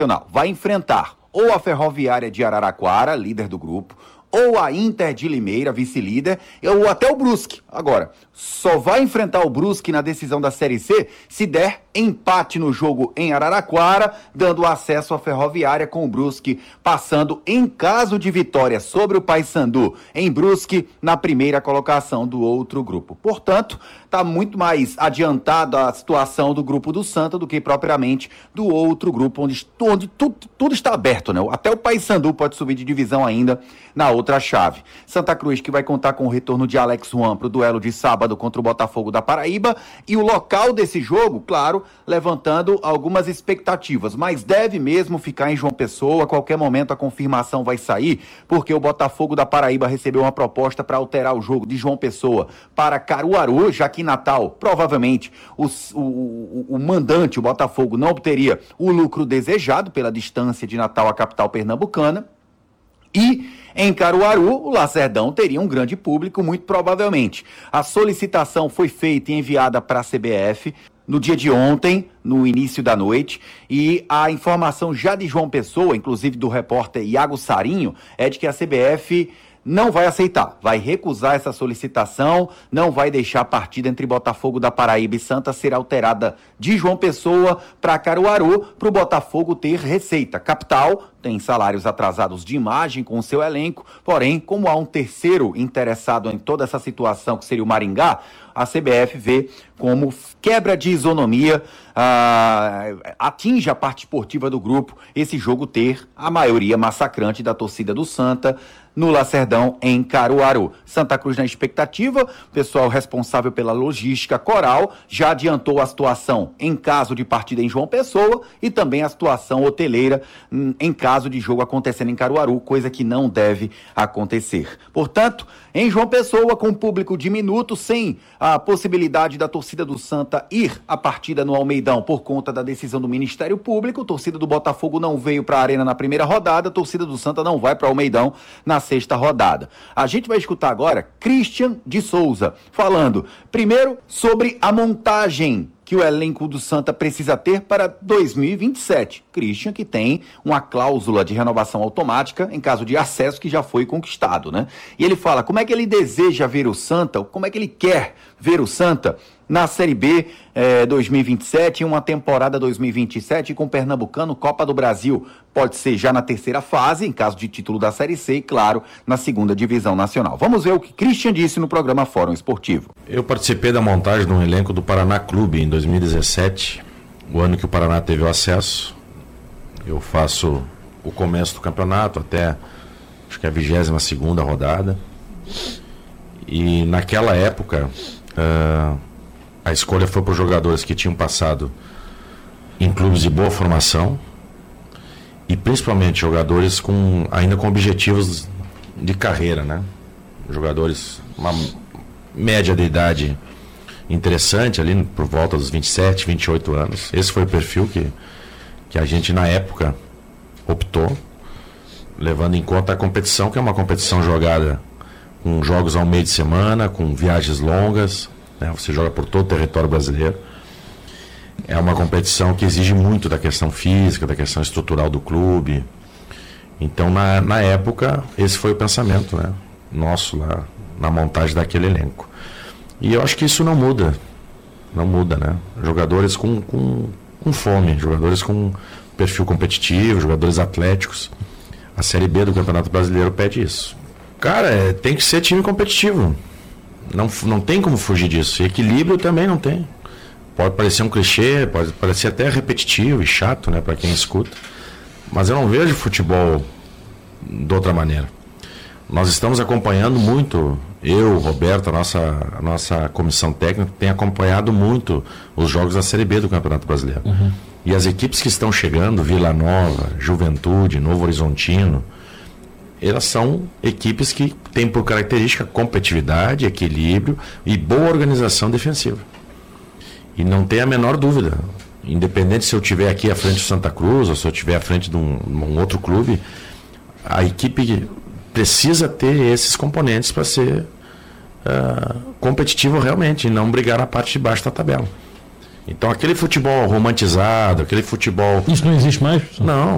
vai enfrentar ou a Ferroviária de Araraquara, líder do grupo, ou a Inter de Limeira, vice-líder, ou até o Brusque. Agora, só vai enfrentar o Brusque na decisão da Série C se der empate no jogo em Araraquara, dando acesso à Ferroviária, com o Brusque passando, em caso de vitória sobre o Paysandu em Brusque, na primeira colocação do outro grupo. Portanto, está muito mais adiantada a situação do grupo do Santa do que propriamente do outro grupo, onde tudo está aberto, né? Até o Paysandu pode subir de divisão ainda na outra chave. Santa Cruz, que vai contar com o retorno de Alex Juan para o duelo de sábado contra o Botafogo da Paraíba, e o local desse jogo, claro, levantando algumas expectativas, mas deve mesmo ficar em João Pessoa. A qualquer momento a confirmação vai sair, porque o Botafogo da Paraíba recebeu uma proposta para alterar o jogo de João Pessoa para Caruaru, já que em Natal, provavelmente, o mandante, o Botafogo, não obteria o lucro desejado pela distância de Natal à capital pernambucana. E em Caruaru, o Lacerdão teria um grande público, muito provavelmente. A solicitação foi feita e enviada para a CBF no dia de ontem, no início da noite, e a informação já de João Pessoa, inclusive do repórter Iago Sarinho, é de que a CBF não vai aceitar, vai recusar essa solicitação, não vai deixar a partida entre Botafogo da Paraíba e Santa ser alterada de João Pessoa para Caruaru, para o Botafogo ter receita. Capital tem salários atrasados de imagem com o seu elenco, porém, como há um terceiro interessado em toda essa situação, que seria o Maringá, a CBF vê como quebra de isonomia, atinge a parte esportiva do grupo, esse jogo ter a maioria massacrante da torcida do Santa no Lacerdão, em Caruaru. Santa Cruz na expectativa, o pessoal responsável pela logística, Coral, já adiantou a situação em caso de partida em João Pessoa e também a situação hoteleira em caso de jogo acontecendo em Caruaru, coisa que não deve acontecer. Portanto, em João Pessoa, com público diminuto, sem a possibilidade da torcida do Santa ir à partida no Almeidão por conta da decisão do Ministério Público, a torcida do Botafogo não veio para a Arena na primeira rodada, a torcida do Santa não vai para o Almeidão na sexta rodada. A gente vai escutar agora Christian de Souza falando, primeiro, sobre a montagem que o elenco do Santa precisa ter para 2027. Christian, que tem uma cláusula de renovação automática em caso de acesso que já foi conquistado, né? E ele fala como é que ele deseja ver o Santa, como é que ele quer ver o Santa na Série B 2027, em uma temporada 2027 com Pernambucano, Copa do Brasil. Pode ser já na terceira fase, em caso de título da Série C, e claro, na segunda divisão nacional. Vamos ver o que Christian disse no programa Fórum Esportivo. Eu participei da montagem de um elenco do Paraná Clube em 2017, o ano que o Paraná teve o acesso. Eu faço o começo do campeonato até, acho que a 22ª rodada. E naquela época, a escolha foi por jogadores que tinham passado em clubes de boa formação e principalmente jogadores ainda com objetivos de carreira, né? Jogadores, uma média de idade interessante ali, por volta dos 27, 28 anos. Esse foi o perfil que a gente na época optou, levando em conta a competição, que é uma competição jogada com jogos ao meio de semana, com viagens longas, né? Você joga por todo o território brasileiro. É uma competição que exige muito da questão física, da questão estrutural do clube. Então, na época, esse foi o pensamento, né, nosso lá na montagem daquele elenco. E eu acho que isso não muda, né? Jogadores com fome, jogadores com perfil competitivo, jogadores atléticos. A Série B do Campeonato Brasileiro pede isso. Cara, tem que ser time competitivo. Não tem como fugir disso. E equilíbrio também não tem. Pode parecer um clichê, pode parecer até repetitivo e chato, né, para quem escuta. Mas eu não vejo futebol de outra maneira. Nós estamos acompanhando muito, eu, Roberto, a nossa comissão técnica tem acompanhado muito os jogos da Série B do Campeonato Brasileiro. Uhum. E as equipes que estão chegando, Vila Nova, Juventude, Novo Horizontino, elas são equipes que têm por característica competitividade, equilíbrio e boa organização defensiva. E não tem a menor dúvida, independente se eu estiver aqui à frente do Santa Cruz ou se eu estiver à frente de um outro clube, a equipe precisa ter esses componentes para ser competitivo realmente e não brigar na parte de baixo da tabela. Então aquele futebol romantizado, aquele futebol... Isso não existe mais? Não,